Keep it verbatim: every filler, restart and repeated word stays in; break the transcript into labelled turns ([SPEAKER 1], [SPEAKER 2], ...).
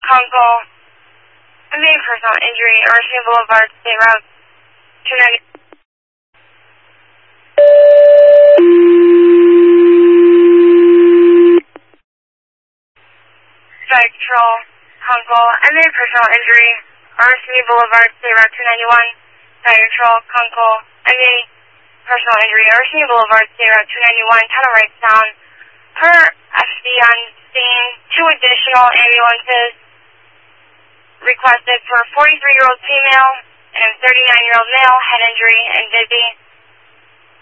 [SPEAKER 1] Congo, immediate personal injury, Emerson Boulevard, State Route two ninety. Fire Control, Congo, immediate personal injury, Emerson Boulevard, State Route two ninety-one. Fire Control, Congo, immediate personal injury, Emerson Boulevard, State Route two ninety-one. Tunnel right down. Per F C on scene, two additional ambulances requested for a forty-three-year-old female and thirty-nine-year-old male, head injury and dizzy.